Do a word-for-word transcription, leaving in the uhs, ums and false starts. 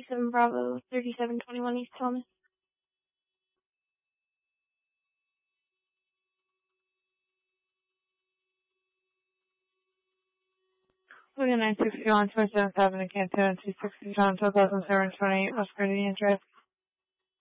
thirty-seven Bravo, thirty-seven twenty-one East Thomas. nine sixty-one, twenty-seventh Avenue, Canton, two sixty John, twelve thousand seven hundred twenty-eight, West Gradient Drive.